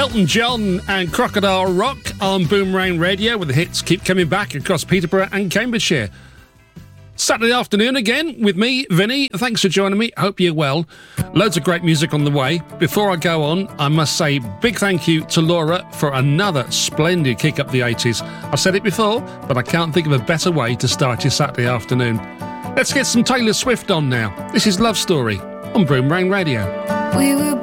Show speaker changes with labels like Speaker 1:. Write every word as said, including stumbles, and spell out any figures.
Speaker 1: Elton John and Crocodile Rock on Boomerang Radio, with the hits keep coming back across Peterborough and Cambridgeshire. Saturday afternoon again with me, Vinny. Thanks for joining me. Hope you're well. Loads of great music on the way. Before I go on, I must say big thank you to Laura for another splendid kick up the eighties. I've said it before, but I can't think of a better way to start your Saturday afternoon. Let's get some Taylor Swift on now. This is Love Story on Boomerang Radio.
Speaker 2: We were